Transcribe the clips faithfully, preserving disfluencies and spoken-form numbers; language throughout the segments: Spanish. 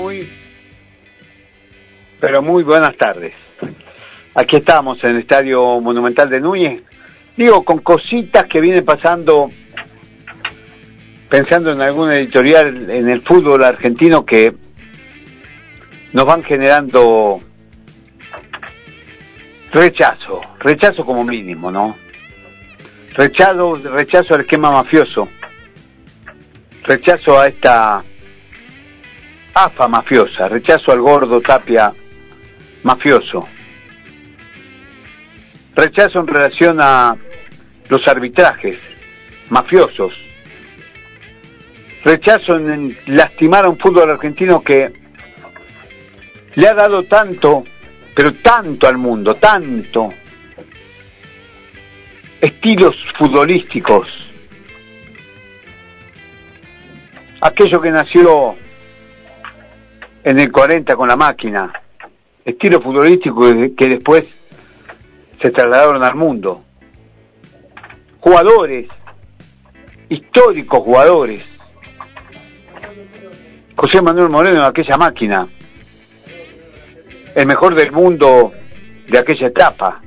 Muy, pero muy buenas tardes. Aquí estamos en el Estadio Monumental de Núñez. Digo, con cositas que vienen pasando, pensando en alguna editorial en el fútbol argentino que nos van generando rechazo, rechazo como mínimo, ¿no? Rechazo, rechazo al esquema mafioso, rechazo a esta A F A mafiosa, rechazo al gordo Tapia mafioso, rechazo en relación a los arbitrajes mafiosos, rechazo en lastimar a un fútbol argentino que le ha dado tanto, pero tanto al mundo, tanto, estilos futbolísticos, aquello que nació en el cuarenta con la máquina, estilo futbolístico que después se trasladaron al mundo, jugadores, históricos jugadores, José Manuel Moreno en aquella máquina, el mejor del mundo de aquella etapa,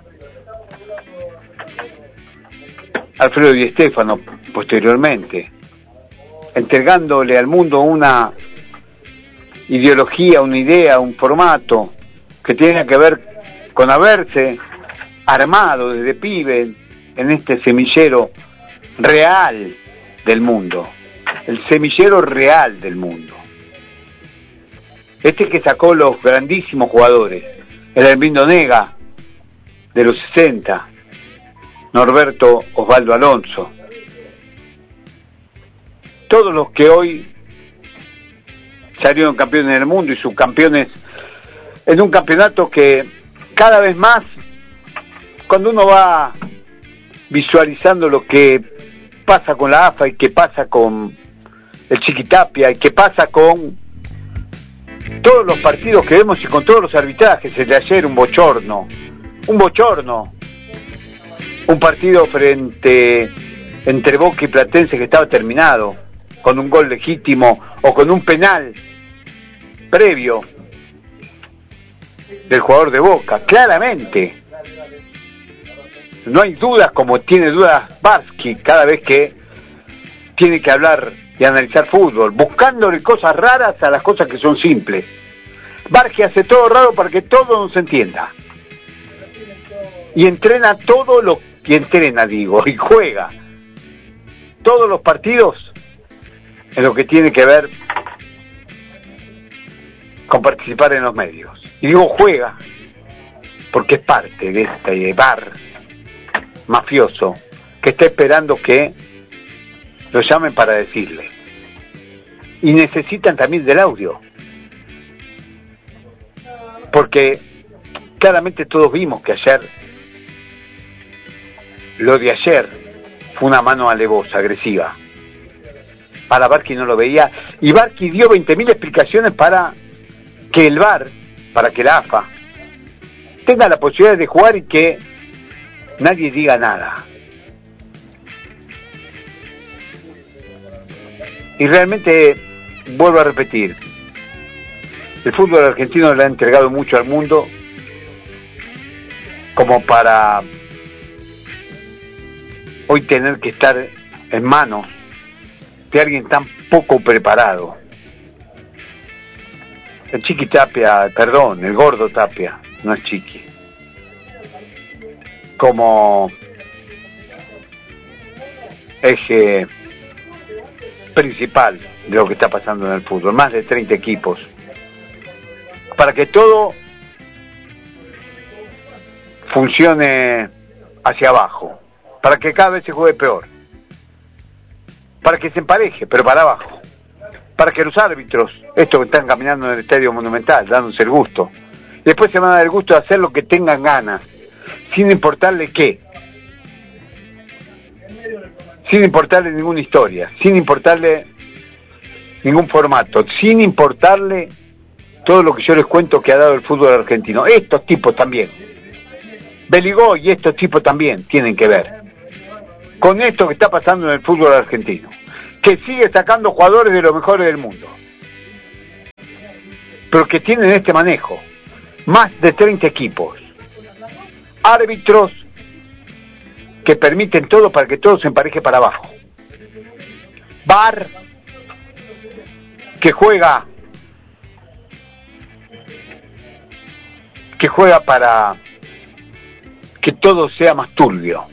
Alfredo Di Stéfano posteriormente, entregándole al mundo una ideología, una idea, un formato que tiene que ver con haberse armado desde pibe en este semillero real del mundo, el semillero real del mundo. Este que sacó los grandísimos jugadores, el Hermindo Nega de los sesenta, Norberto Osvaldo Alonso, todos los que hoy salieron campeones del mundo y subcampeones en un campeonato que cada vez más, cuando uno va visualizando lo que pasa con la A F A y qué pasa con el Chiquitapia y qué pasa con todos los partidos que vemos y con todos los arbitrajes, el de ayer un bochorno, un bochorno, un partido frente entre Boca y Platense que estaba terminado con un gol legítimo o con un penal previo del jugador de Boca, claramente. No hay dudas como tiene dudas Barsky cada vez que tiene que hablar y analizar fútbol, buscándole cosas raras a las cosas que son simples. Barsky hace todo raro para que todo no se entienda. Y entrena todo lo que entrena, digo, y juega todos los partidos en lo que tiene que ver con participar en los medios. Y digo juega, porque es parte de este bar mafioso que está esperando que lo llamen para decirle. Y necesitan también del audio. Porque claramente todos vimos que ayer, lo de ayer, fue una mano alevosa, agresiva. Para Barsky no lo veía, y Barsky dio veinte mil explicaciones para que el V A R, para que la A F A tenga la posibilidad de jugar y que nadie diga nada. Y realmente, vuelvo a repetir, el fútbol argentino le ha entregado mucho al mundo como para hoy tener que estar en manos de alguien tan poco preparado. El Chiqui Tapia, perdón, el gordo Tapia, no es Chiqui, como eje principal de lo que está pasando en el fútbol, más de treinta equipos, para que todo funcione hacia abajo, para que cada vez se juegue peor, para que se empareje, pero para abajo, para que los árbitros, estos que están caminando en el Estadio Monumental, dándose el gusto, después se van a dar el gusto de hacer lo que tengan ganas, sin importarle qué, sin importarle ninguna historia, sin importarle ningún formato, sin importarle todo lo que yo les cuento que ha dado el fútbol argentino. Estos tipos también, Beligó y estos tipos también tienen que ver con esto que está pasando en el fútbol argentino, que sigue sacando jugadores de los mejores del mundo. pero que tienen este manejo. Más de treinta equipos. Árbitros que permiten todo para que todo se empareje para abajo. V A R que juega que juega para que todo sea más turbio.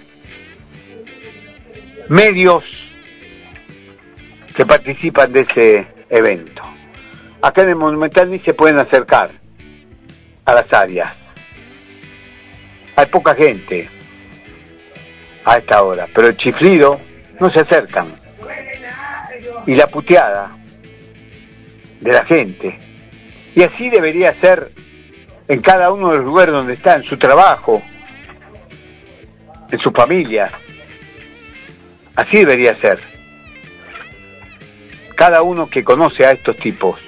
Medios que participan de ese evento. Acá en el Monumental ni se pueden acercar a las áreas. Hay poca gente a esta hora, pero el chiflido no se acercan. Y la puteada de la gente. Y así debería ser en cada uno de los lugares donde está, en su trabajo, en su familia. Así debería ser. Cada uno que conoce a estos tipos.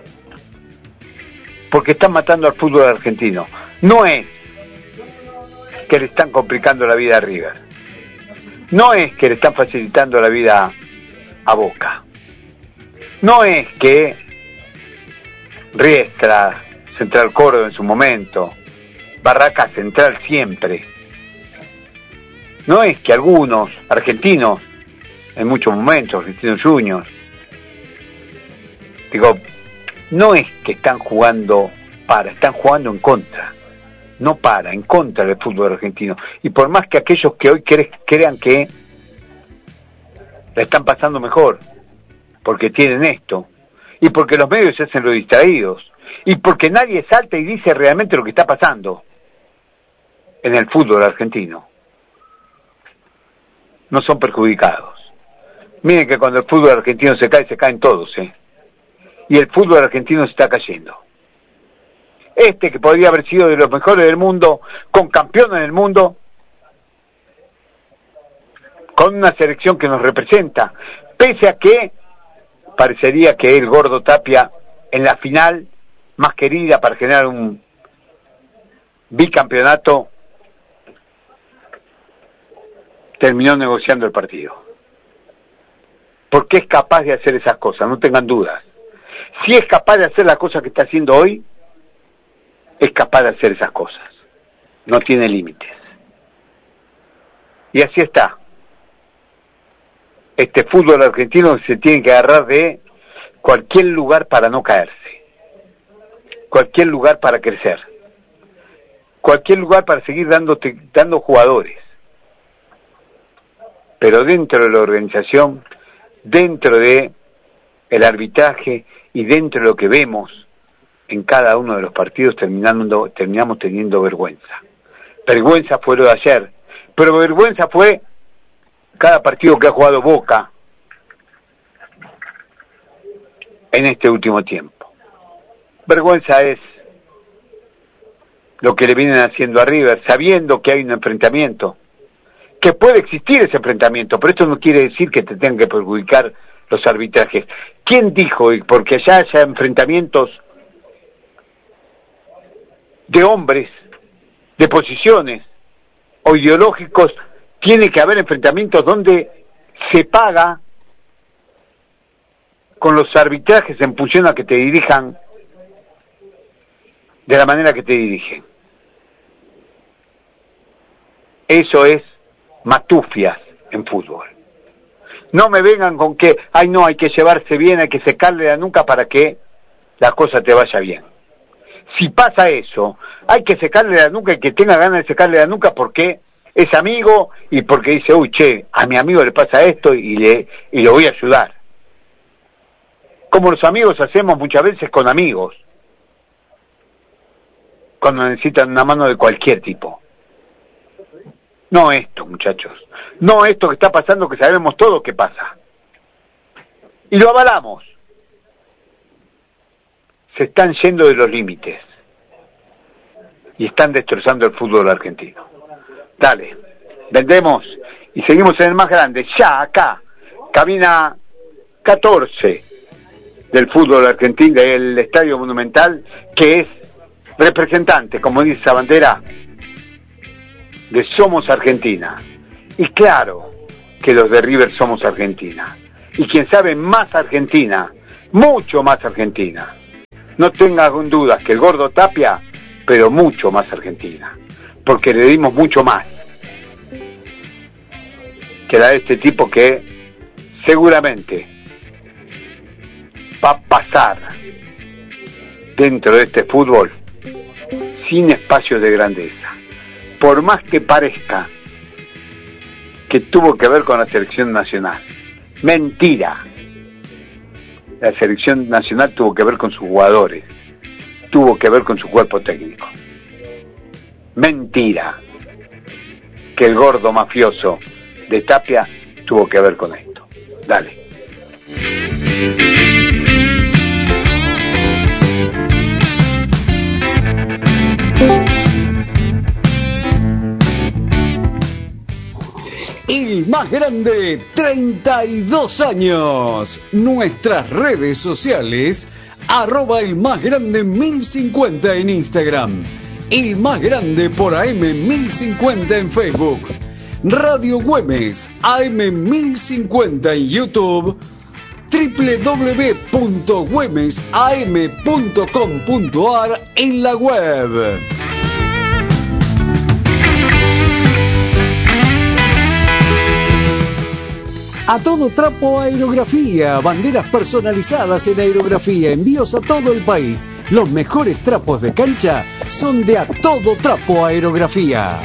Porque están matando al fútbol argentino. No es que le están complicando la vida a River. No es que le están facilitando la vida a Boca. No es que Riestra, Central Córdoba en su momento, Barraca Central siempre. No es que algunos argentinos, en muchos momentos, Argentinos Juniors, digo, no es que están jugando para, están jugando en contra. No para, en contra del fútbol argentino. Y por más que aquellos que hoy cre- crean que la están pasando mejor, porque tienen esto, y porque los medios se hacen los distraídos, y porque nadie salta y dice realmente lo que está pasando en el fútbol argentino, no son perjudicados. Miren que cuando el fútbol argentino se cae, se caen todos, ¿eh? Y el fútbol argentino se está cayendo. Este que podría haber sido de los mejores del mundo, con campeones del mundo, con una selección que nos representa, pese a que parecería que el Gordo Tapia en la final más querida para generar un bicampeonato terminó negociando el partido, porque es capaz de hacer esas cosas, no tengan dudas. Si es capaz de hacer las cosas que está haciendo hoy, es capaz de hacer esas cosas, no tiene límites. Y así está este fútbol argentino, se tiene que agarrar de cualquier lugar para no caerse, cualquier lugar para crecer, cualquier lugar para seguir dándote, dando jugadores, pero dentro de la organización, dentro de el arbitraje y dentro de lo que vemos en cada uno de los partidos, terminando, terminamos teniendo vergüenza. Vergüenza fue lo de ayer, pero vergüenza fue cada partido que ha jugado Boca en este último tiempo. Vergüenza es lo que le vienen haciendo a River, sabiendo que hay un enfrentamiento, que puede existir ese enfrentamiento, pero esto no quiere decir que te tengan que perjudicar los arbitrajes. ¿Quién dijo? Porque allá haya enfrentamientos de hombres, de posiciones o ideológicos, tiene que haber enfrentamientos donde se paga con los arbitrajes en función a que te dirijan de la manera que te dirigen. Eso es matufias en fútbol. No me vengan con que, ay no, hay que llevarse bien, hay que secarle la nuca para que la cosa te vaya bien. Si pasa eso, hay que secarle la nuca y que tenga ganas de secarle la nuca porque es amigo y porque dice, uy, che, a mi amigo le pasa esto y le y lo voy a ayudar. Como los amigos hacemos muchas veces con amigos, cuando necesitan una mano de cualquier tipo. No esto, muchachos. No esto que está pasando, que sabemos todo que pasa. Y lo avalamos. Se están yendo de los límites. Y están destrozando el fútbol argentino. Dale, vendemos y seguimos en el más grande. Ya, acá, cabina catorce del fútbol argentino, del Estadio Monumental, que es representante, como dice esa bandera, de Somos Argentina. Y claro que los de River somos Argentina. Y quien sabe más Argentina, mucho más Argentina, no tengas dudas que el Gordo Tapia, pero mucho más Argentina, porque le dimos mucho más que la de este tipo que seguramente va a pasar dentro de este fútbol sin espacios de grandeza, por más que parezca que tuvo que ver con la selección nacional. Mentira. La selección nacional tuvo que ver con sus jugadores, tuvo que ver con su cuerpo técnico. Mentira que el gordo mafioso de Tapia tuvo que ver con esto. Dale. El más grande, treinta y dos años. Nuestras redes sociales, arroba el más grande mil cincuenta en Instagram. El más grande por A M mil cincuenta en Facebook. Radio Güemes, A M mil cincuenta en YouTube. doble u doble u doble u punto güemes a m punto com punto a r en la web. A todo trapo aerografía, banderas personalizadas en aerografía, envíos a todo el país. Los mejores trapos de cancha son de A Todo Trapo Aerografía.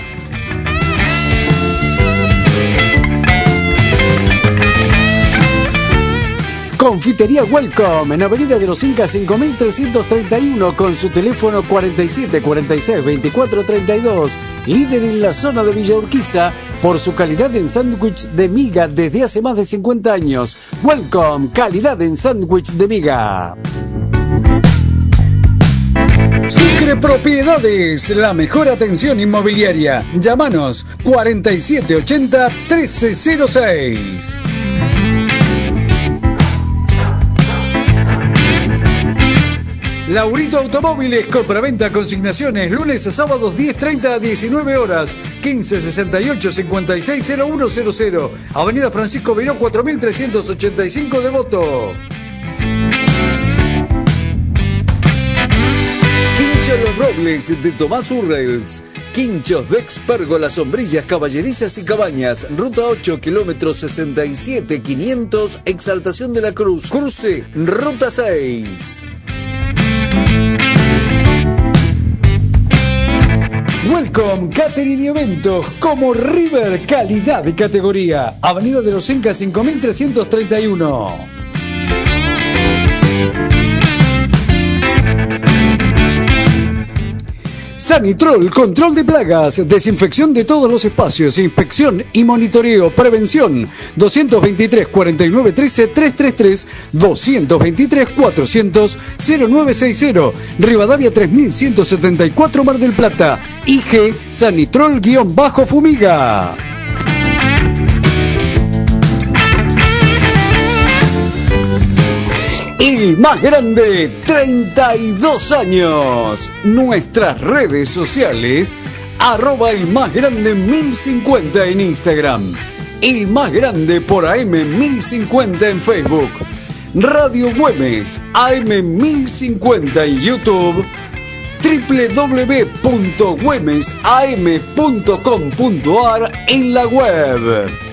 Confitería Welcome en Avenida de los Incas cinco mil trescientos treinta y uno con su teléfono cuarenta y siete cuarenta y seis veinticuatro treinta y dos, líder en la zona de Villa Urquiza por su calidad en sándwich de miga desde hace más de cincuenta años. Welcome, calidad en sándwich de miga. Sucre Propiedades, la mejor atención inmobiliaria. Llámanos cuarenta y siete ochenta trece cero seis. Laurito Automóviles, compraventa, consignaciones, lunes a sábados diez treinta a diecinueve horas, quince sesenta y ocho cincuenta y seis cero uno cero cero, Avenida Francisco Beiró cuatro mil trescientos ochenta y cinco, Devoto. Quincho Los Robles de Tomás Urrels. Quinchos de Expérgolas, sombrillas, caballerizas y cabañas. Ruta ocho, kilómetros sesenta y siete quinientos, Exaltación de la Cruz. Cruce, Ruta seis. Welcome Catering y Eventos como River, calidad de categoría. Avenida de los Incas cinco mil trescientos treinta y uno. Sanitrol, control de plagas, desinfección de todos los espacios, inspección y monitoreo, prevención. doscientos veintitrés cuarenta y nueve trece trescientos treinta y tres, doscientos veintitrés cuatrocientos cero nueve sesenta, Rivadavia tres mil ciento setenta y cuatro, Mar del Plata. I G Sanitrol-Fumiga. El más grande, treinta y dos años. Nuestras redes sociales, arroba el más grande mil cincuenta en Instagram. El más grande por A M mil cincuenta en Facebook. Radio Güemes, A M mil cincuenta en YouTube. doble u doble u doble u punto güemes a m punto com punto a r en la web.